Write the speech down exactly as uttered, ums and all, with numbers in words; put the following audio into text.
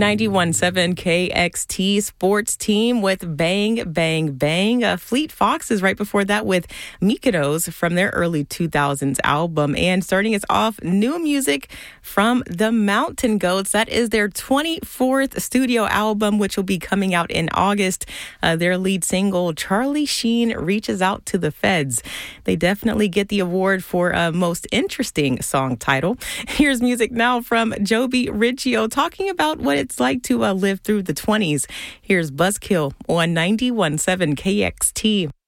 ninety-one point seven K X T Sports Team with Bang, Bang, Bang. Uh, Fleet Foxes right before that with Mykonos from their early two thousands album. And starting us off, new music from the Mountain Goats. That is their twenty-fourth studio album, which will be coming out in August. Uh, their lead single, Charlie Sheen Reaches Out to the Feds. They definitely get the award for uh, most interesting song title. Here's music now from Joby Riccio talking about what it's like to uh, live through the twenties. Here's Buzzkill on ninety-one point seven K X T.